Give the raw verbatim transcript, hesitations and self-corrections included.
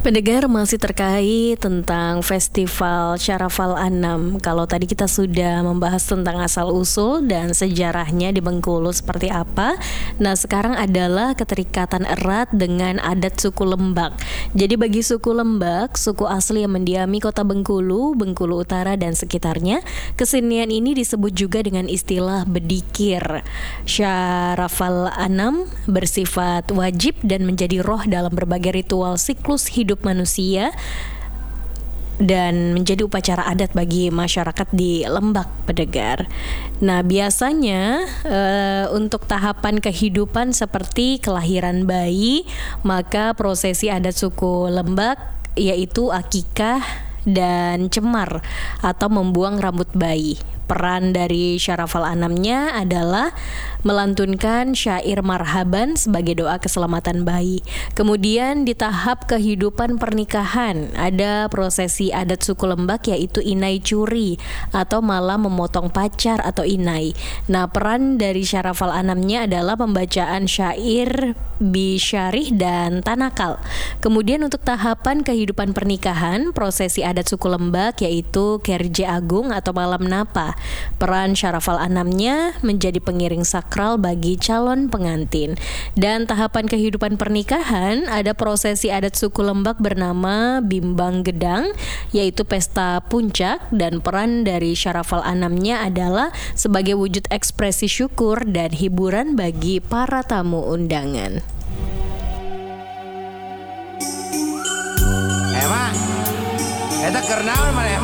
Pendengar, masih terkait tentang Festival Syarafal Anam. Kalau tadi kita sudah membahas tentang asal-usul dan sejarahnya di Bengkulu seperti apa. Nah, sekarang adalah keterikatan erat dengan adat suku Lembak. Jadi bagi suku Lembak, suku asli yang mendiami kota Bengkulu, Bengkulu Utara dan sekitarnya, kesenian ini disebut juga dengan istilah bedikir. Syarafal Anam bersifat wajib dan menjadi roh dalam berbagai ritual siklus hidup manusia dan menjadi upacara adat bagi masyarakat di Lembak, pendengar. Nah, biasanya e, untuk tahapan kehidupan seperti kelahiran bayi, maka prosesi adat suku Lembak yaitu akikah dan cemar atau membuang rambut bayi. Peran dari Syarafal Anamnya adalah melantunkan syair marhaban sebagai doa keselamatan bayi. Kemudian di tahap kehidupan pernikahan ada prosesi adat suku Lembak yaitu inai curi atau malah memotong pacar atau inai. Nah, peran dari Syarafal Anamnya adalah pembacaan syair bisyarih dan tanakal. Kemudian untuk tahapan kehidupan pernikahan, prosesi adat suku Lembak yaitu kerje agung atau malam napa. Peran Syarafal Anamnya menjadi pengiring sakral bagi calon pengantin. Dan tahapan kehidupan pernikahan ada prosesi adat suku Lembak bernama Bimbang Gedang, yaitu pesta puncak, dan peran dari Syarafal Anamnya adalah sebagai wujud ekspresi syukur dan hiburan bagi para tamu undangan. Emang, eta keur naon maneh?